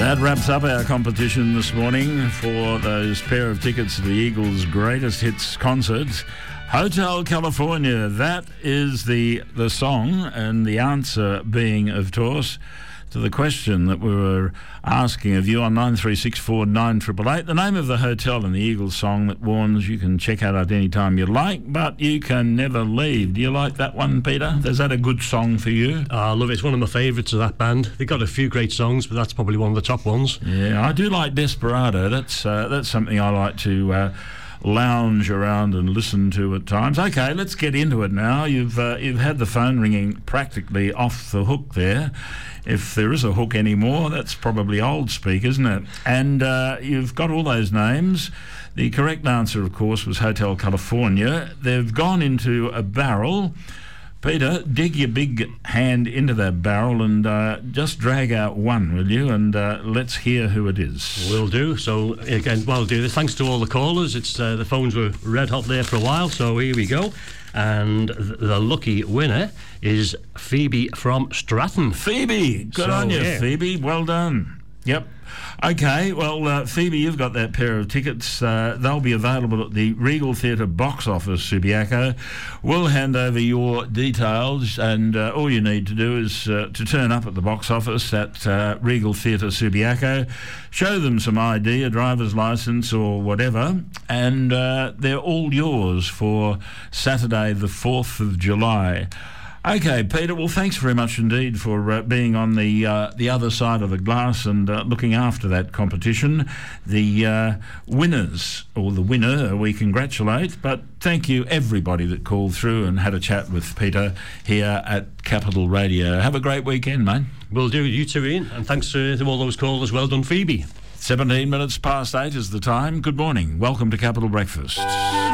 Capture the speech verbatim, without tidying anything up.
That wraps up our competition this morning for those pair of tickets to the Eagles' greatest hits concert. Hotel California, that is the the song, and the answer being, of course, to the question that we were asking of you on nine three six four nine eight eight eight. The name of the hotel in the Eagles song that warns you can check out at any time you like, but you can never leave. Do you like that one, Peter? Is that a good song for you? Oh, I love it. It's one of my favourites of that band. They've got a few great songs, but that's probably one of the top ones. Yeah, I do like Desperado. That's uh, that's something I like to uh, lounge around and listen to at times. Okay, let's get into it now. You've uh, you've had the phone ringing practically off the hook there. If there is a hook anymore, that's probably old speak, isn't it? And uh, you've got all those names. The correct answer, of course, was Hotel California. They've gone into a barrel. Peter, dig your big hand into that barrel and uh, just drag out one, will you? And uh, let's hear who it is. Will do. So, again, while I'll do this, thanks to all the callers. It's uh, the phones were red hot there for a while, so here we go. And th- the lucky winner is Phoebe from Stratton. Phoebe, good So, on you, yeah. Phoebe. Well done. Yep. Okay, well, uh, Phoebe, you've got that pair of tickets. Uh, they'll be available at the Regal Theatre box office, Subiaco. We'll hand over your details, and uh, all you need to do is uh, to turn up at the box office at uh, Regal Theatre, Subiaco, show them some I D, a driver's licence or whatever, and uh, they're all yours for Saturday the fourth of July. Okay, Peter, well, thanks very much indeed for uh, being on the uh, the other side of the glass and uh, looking after that competition. The uh, winners, or the winner, we congratulate, but thank you everybody that called through and had a chat with Peter here at Capital Radio. Have a great weekend, mate. Will do. You too, Ian. And thanks uh, to all those callers. Well done, Phoebe. seventeen minutes past eight is the time. Good morning. Welcome to Capital Breakfast.